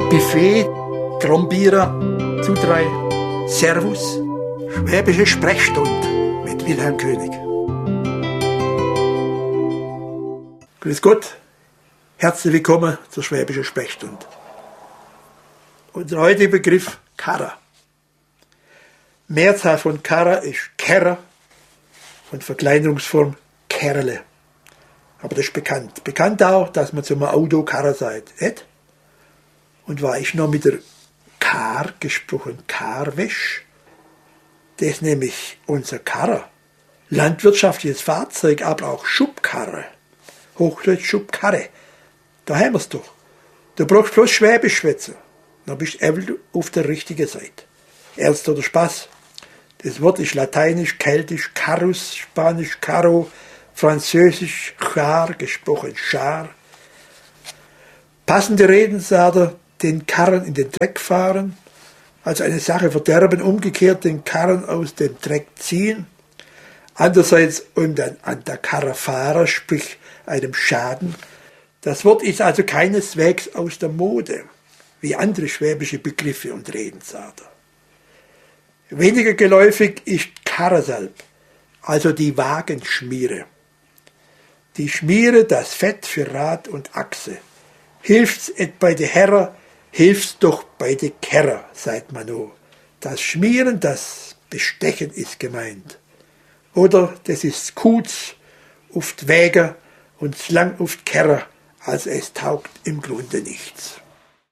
Buffet, Trombierer, Zudrei, Servus, Schwäbische Sprechstunde mit Wilhelm König. Grüß Gott, herzlich willkommen zur Schwäbischen Sprechstunde. Unser heutiger Begriff Karrer. Mehrzahl von Karrer ist Kerrer und Verkleinerungsform Kerle. Aber das ist bekannt. Bekannt auch, dass man zum Auto Karrer sagt. Nicht? Und war ich noch mit der Kar gesprochen, Karwäsch. Das ist nämlich unser Karrer. Landwirtschaftliches Fahrzeug, aber auch Schubkarre. Hochdeutsch Schubkarre. Da haben wir es doch. Du brauchst bloß Schwäbisch schwätzen. Dann bist du auf der richtigen Seite. Ernst oder Spaß? Das Wort ist lateinisch, keltisch, carus, spanisch, caro, französisch, char, gesprochen char. Passende Redensarter, den Karren in den Dreck fahren, also eine Sache verderben, umgekehrt den Karren aus dem Dreck ziehen. Andererseits und dann an der Karre fahren, sprich einem Schaden. Das Wort ist also keineswegs aus der Mode, wie andere schwäbische Begriffe und Redensarter. Weniger geläufig ist Karresalb, also die Wagenschmiere. Die Schmiere, das Fett für Rad und Achse. Hilft's et bei de Herrer, hilft's doch bei de Kerrer, sagt man no. Das Schmieren, das Bestechen ist gemeint. Oder das ist Kutz, oft Wäger und lang oft Kerrer, also es taugt im Grunde nichts.